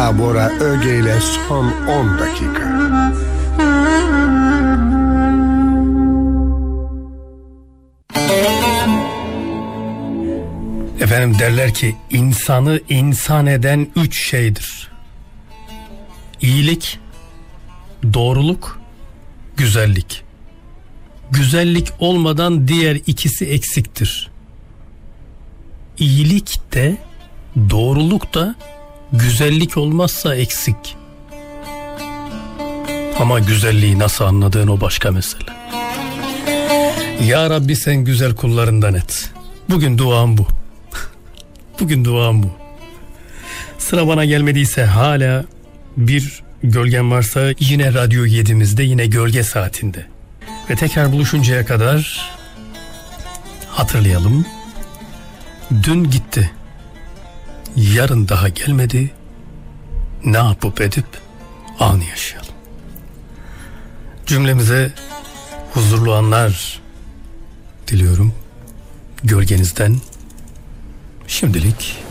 Taha Bora Öge ile son 10 dakika. Efendim, derler ki insanı insan eden 3 şeydir: İyilik, doğruluk, güzellik. Güzellik olmadan diğer ikisi eksiktir. İyilik de doğruluk da güzellik olmazsa eksik. Ama güzelliği nasıl anladığın o başka mesele. Ya Rabbi, sen güzel kullarından et. Bugün duam bu. Bugün duam bu. Sıra bana gelmediyse, hala bir gölgen varsa, yine Radyo 7'mizde, yine gölge saatinde. Ve tekrar buluşuncaya kadar hatırlayalım. Dün gitti, yarın daha gelmedi. Ne yapıp edip anı yaşayalım. Cümlemize huzurlu anlar diliyorum. Gölgenizden şimdilik